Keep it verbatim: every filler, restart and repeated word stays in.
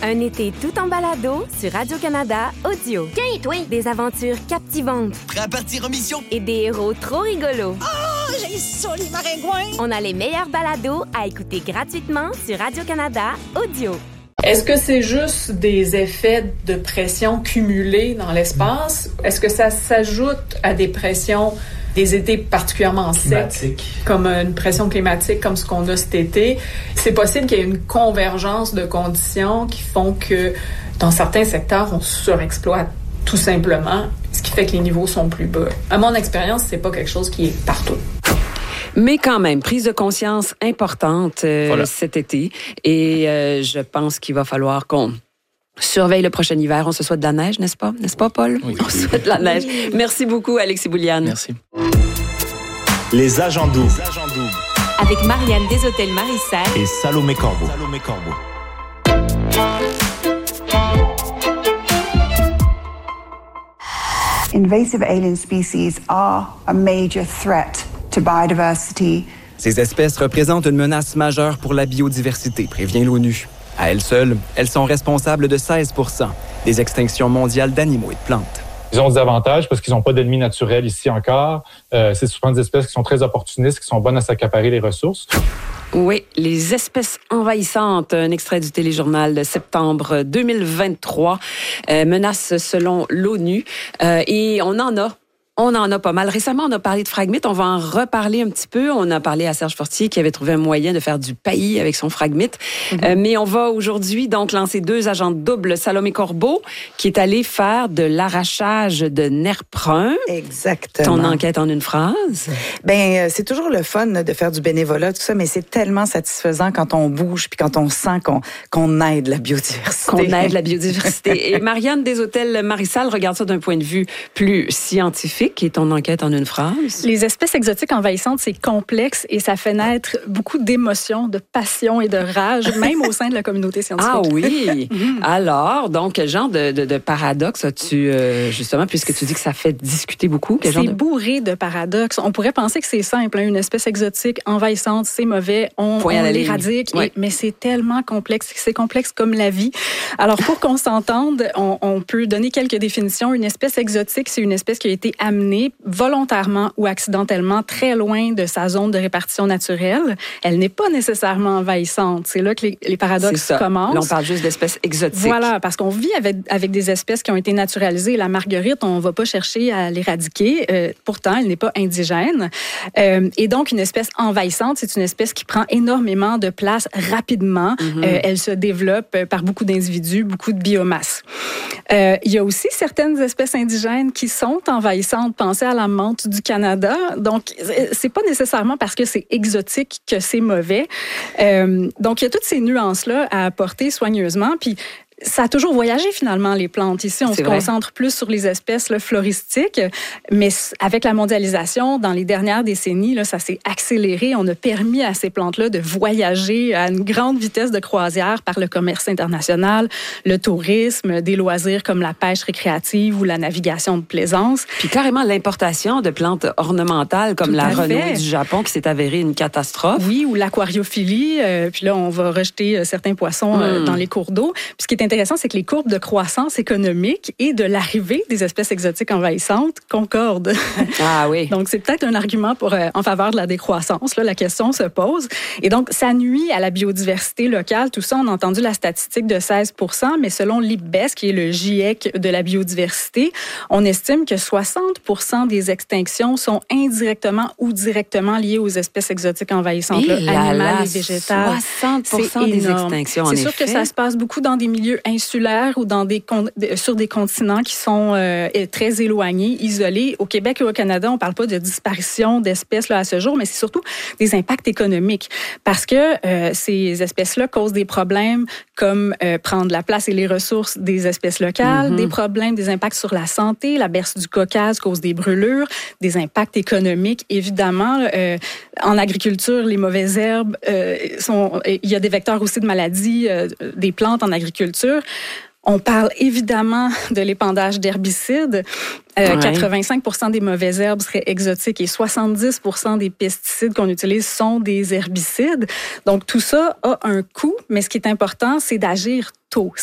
Un été tout en balado sur Radio-Canada Audio. Tiens, toi! Des aventures captivantes. Prêt à partir en mission? Et des héros trop rigolos. Oh, j'ai ça, les maringouins! On a les meilleurs balados à écouter gratuitement sur Radio-Canada Audio. Est-ce que c'est juste des effets de pression cumulés dans l'espace? Est-ce que ça s'ajoute à des pressions des étés particulièrement secs, comme une pression climatique comme ce qu'on a cet été? C'est possible qu'il y ait une convergence de conditions qui font que dans certains secteurs, on surexploite tout simplement, ce qui fait que les niveaux sont plus bas. À mon expérience, c'est pas quelque chose qui est partout. Mais quand même, prise de conscience importante euh, voilà. cet été. Et euh, je pense qu'il va falloir qu'on surveille le prochain hiver. On se souhaite de la neige, n'est-ce pas? N'est-ce pas, Paul? Oui. On se souhaite de la neige. Merci beaucoup, Alexis Bouliane. Merci. Les agents doubles. Avec Marianne Deshôtels-Marissal et Salomé Corbeau. Salomé Corbeau. Invasive alien species are a major threat to biodiversity. Ces espèces représentent une menace majeure pour la biodiversité, prévient l'ONU. À elles seules, elles sont responsables de seize pour cent des extinctions mondiales d'animaux et de plantes. Ils ont des avantages parce qu'ils n'ont pas d'ennemis naturels ici encore. Euh, c'est souvent des espèces qui sont très opportunistes, qui sont bonnes à s'accaparer les ressources. Oui, les espèces envahissantes, un extrait du téléjournal de septembre deux mille vingt-trois, euh, menace selon l'ONU. Euh, et on en a. On en a pas mal. Récemment, on a parlé de Fragmite. On va en reparler un petit peu. On a parlé à Serge Fortier qui avait trouvé un moyen de faire du paillis avec son Fragmite. Mm-hmm. Euh, mais on va aujourd'hui donc lancer deux agents doubles. Salomé Corbeau, qui est allé faire de l'arrachage de nerfs bruns. Exactement. Ton enquête en une phrase? Ben, c'est toujours le fun de faire du bénévolat, tout ça, mais c'est tellement satisfaisant quand on bouge puis quand on sent qu'on, qu'on aide la biodiversité. Qu'on aide la biodiversité. Et Marianne Deshôtels-Marissal regarde ça d'un point de vue plus scientifique. Qui est ton enquête en une phrase? Les espèces exotiques envahissantes, c'est complexe et ça fait naître beaucoup d'émotions, de passion et de rage, même au sein de la communauté scientifique. Ah oui! Alors, donc, quel genre de, de, de paradoxe as-tu, euh, justement, puisque tu dis que ça fait discuter beaucoup? Quel c'est genre de... bourré de paradoxes. On pourrait penser que c'est simple, hein, une espèce exotique envahissante, c'est mauvais, on, on l'éradique, ouais. mais c'est tellement complexe, c'est complexe comme la vie. Alors, pour qu'on s'entende, on, on peut donner quelques définitions. Une espèce exotique, c'est une espèce qui a été amenée volontairement ou accidentellement très loin de sa zone de répartition naturelle. Elle n'est pas nécessairement envahissante. C'est là que les, les paradoxes commencent. Là, on parle juste d'espèces exotiques. Voilà, parce qu'on vit avec, avec des espèces qui ont été naturalisées. La marguerite, on ne va pas chercher à l'éradiquer. Euh, pourtant, elle n'est pas indigène. Euh, et donc, une espèce envahissante, c'est une espèce qui prend énormément de place rapidement. Mm-hmm. Euh, elle se développe par beaucoup d'individus, beaucoup de biomasse. Euh, il y a aussi certaines espèces indigènes qui sont envahissantes. Pensez à la menthe du Canada. Donc, c'est pas nécessairement parce que c'est exotique que c'est mauvais. Euh, donc, il y a toutes ces nuances-là à apporter soigneusement. Puis, ça a toujours voyagé, finalement, les plantes. Ici, on c'est se vrai. concentre plus sur les espèces là, floristiques, mais avec la mondialisation, dans les dernières décennies, là, ça s'est accéléré. On a permis à ces plantes-là de voyager à une grande vitesse de croisière par le commerce international, le tourisme, des loisirs comme la pêche récréative ou la navigation de plaisance. Puis carrément l'importation de plantes ornementales comme Tout la renouille fait. du Japon qui s'est avérée une catastrophe. Oui, ou l'aquariophilie. Euh, puis là, on va rejeter certains poissons euh, mmh. dans les cours d'eau. Puis ce qui est intéressant, c'est que les courbes de croissance économique et de l'arrivée des espèces exotiques envahissantes concordent. Ah oui. Donc, c'est peut-être un argument pour, euh, en faveur de la décroissance. Là, la question se pose. Et donc, ça nuit à la biodiversité locale. Tout ça, on a entendu la statistique de seize pour cent, mais selon l'I P B E S, qui est le GIEC de la biodiversité, on estime que soixante pour cent des extinctions sont indirectement ou directement liées aux espèces exotiques envahissantes, et là, là, animales là, et végétales. soixante pour cent des extinctions, en C'est effet. sûr que ça se passe beaucoup dans des milieux insulaires ou dans des con- sur des continents qui sont euh, très éloignés, isolés. Au Québec et au Canada, on ne parle pas de disparition d'espèces là, à ce jour, mais c'est surtout des impacts économiques parce que euh, ces espèces-là causent des problèmes comme euh, prendre la place et les ressources des espèces locales, mm-hmm. des problèmes, des impacts sur la santé. La berce du Caucase cause des brûlures, des impacts économiques, évidemment. Euh, en agriculture, les mauvaises herbes, euh, sont, il y a des vecteurs aussi de maladies euh, des plantes en agriculture. On parle évidemment de l'épandage d'herbicides. Euh, ouais. quatre-vingt-cinq pour cent des mauvaises herbes seraient exotiques et soixante-dix pour cent des pesticides qu'on utilise sont des herbicides. Donc, tout ça a un coût, mais ce qui est important, c'est d'agir tôt.